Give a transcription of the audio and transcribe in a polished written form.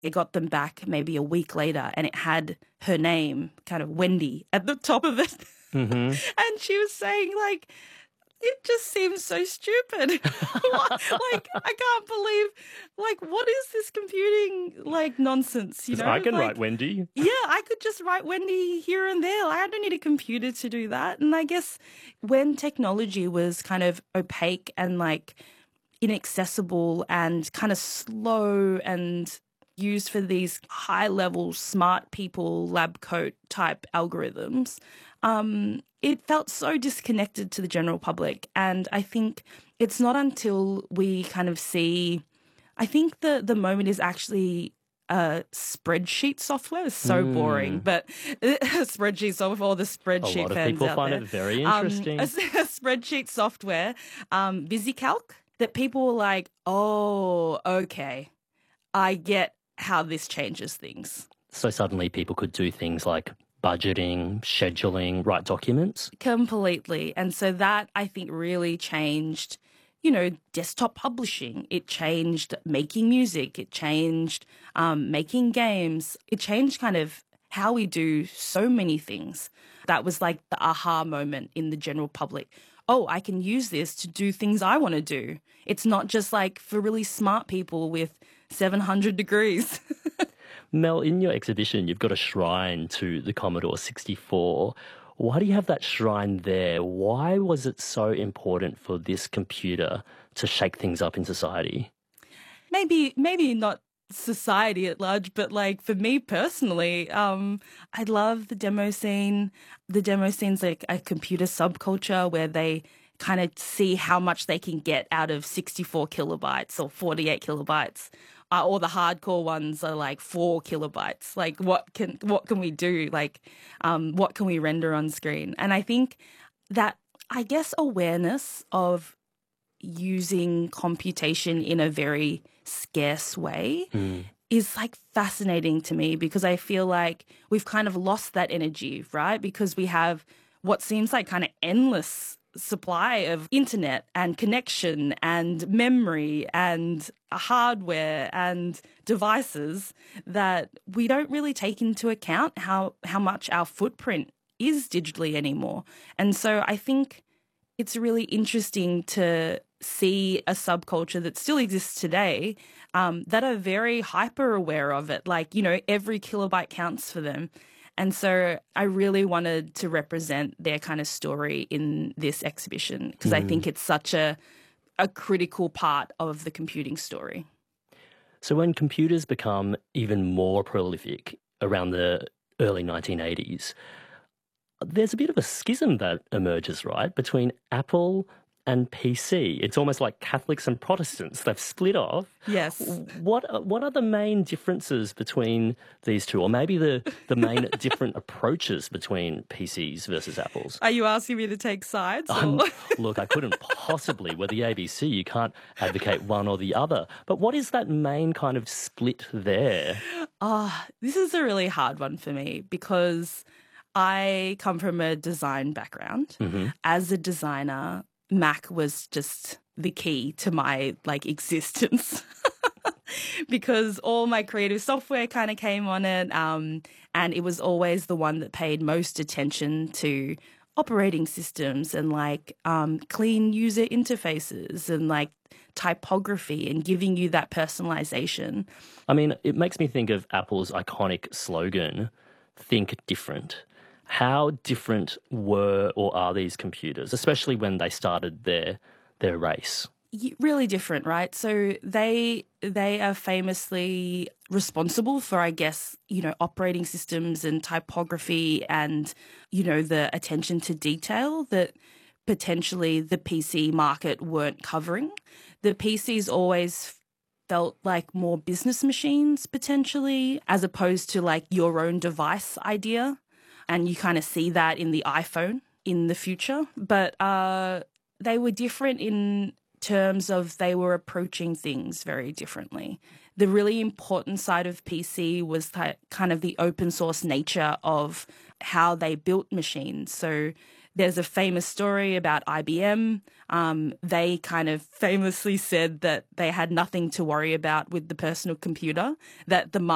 It got them back maybe a week later and it had her name, kind of Wendy, at the top of it. Mm-hmm. And she was saying, like, it just seems so stupid. Like, I can't believe, like, what is this computing, like, nonsense, you know? I can like, write Wendy. Yeah, I could just write Wendy here and there. Like, I don't need a computer to do that. And I guess when technology was kind of opaque and, like, inaccessible and kind of slow and used for these high-level smart people lab coat type algorithms, it felt so disconnected to the general public. And I think it's not until we kind of see, I think the moment is actually spreadsheet software. Is so boring, but spreadsheet software, all the spreadsheet A lot of fans people out find there. it very interesting. A spreadsheet software, VisiCalc, that people were like, oh, okay, I get how this changes things. So suddenly people could do things like budgeting, scheduling, write documents. Completely. And so that, I think, really changed, you know, desktop publishing. It changed making music. It changed making games. It changed kind of how we do so many things. That was like the aha moment in the general public. Oh, I can use this to do things I want to do. It's not just like for really smart people with 700 degrees. Mel, in your exhibition, you've got a shrine to the Commodore 64. Why do you have that shrine there? Why was it so important for this computer to shake things up in society? Maybe not society at large, but like for me personally, I love the demo scene. The demo scene's like a computer subculture where they kind of see how much they can get out of 64 kilobytes or 48 kilobytes. Or the hardcore ones are like 4 kilobytes. Like what can we do? Like what can we render on screen? And I think that, I guess, awareness of using computation in a very scarce way is like fascinating to me, because I feel like we've kind of lost that energy, right? Because we have what seems like kind of endless supply of internet and connection and memory and hardware and devices that we don't really take into account how much our footprint is digitally anymore. And so I think it's really interesting to see a subculture that still exists today that are very hyper aware of it. Like, you know, every kilobyte counts for them. And so I really wanted to represent their kind of story in this exhibition, because I think it's such a critical part of the computing story. So when computers become even more prolific around the early 1980s, there's a bit of a schism that emerges, right, between Apple and PC. It's almost like Catholics and Protestants. They've split off. Yes. What are the main differences between these two, or maybe the main different approaches between PCs versus Apples? Are you asking me to take sides? Look, I couldn't possibly. We're the ABC. You can't advocate one or the other. But what is that main kind of split there? This is a really hard one for me, because I come from a design background. As a designer, Mac was just the key to my like existence because all my creative software kind of came on it, and it was always the one that paid most attention to operating systems and like clean user interfaces and like typography and giving you that personalization. I mean, it makes me think of Apple's iconic slogan, "Think different." How different were or are these computers, especially when they started their race? Really different, right? So they are famously responsible for, I guess, you know, operating systems and typography and, you know, the attention to detail that potentially the PC market weren't covering. The PCs always felt like more business machines potentially, as opposed to like your own device idea. And you kind of see that in the iPhone in the future. But they were different in terms of they were approaching things very differently. The really important side of PC was kind of the open source nature of how they built machines. So there's a famous story about IBM. They kind of famously said that they had nothing to worry about with the personal computer, that the